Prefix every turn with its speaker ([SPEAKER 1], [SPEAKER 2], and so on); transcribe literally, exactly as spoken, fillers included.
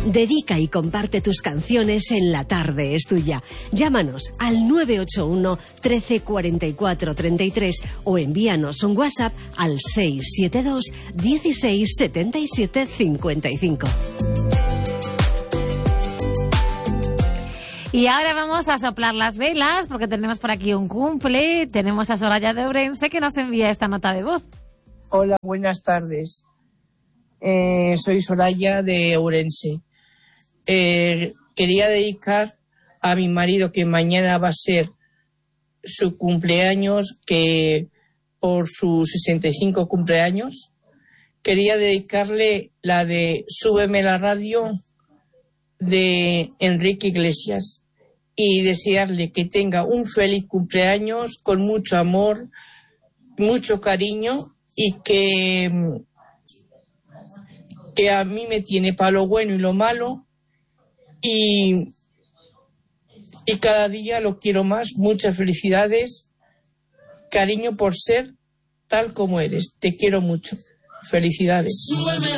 [SPEAKER 1] Dedica y comparte tus canciones en La Tarde es Tuya. Llámanos al nueve ocho uno, trece, cuarenta y cuatro, treinta y tres o envíanos un WhatsApp al seis siete dos, dieciséis, setenta y siete, cincuenta y cinco.
[SPEAKER 2] Y ahora vamos a soplar las velas porque tenemos por aquí un cumple. Tenemos a Soraya de Ourense que nos envía esta nota de voz.
[SPEAKER 3] Hola, buenas tardes. Eh, soy Soraya de Ourense. Eh, quería dedicar a mi marido, que mañana va a ser su cumpleaños, que por su sesenta y cinco cumpleaños, quería dedicarle la de Súbeme la radio de Enrique Iglesias y desearle que tenga un feliz cumpleaños con mucho amor, mucho cariño y que, que a mí me tiene para lo bueno y lo malo y, y cada día lo quiero más. Muchas felicidades, cariño, por ser tal como eres. Te quiero mucho. Felicidades.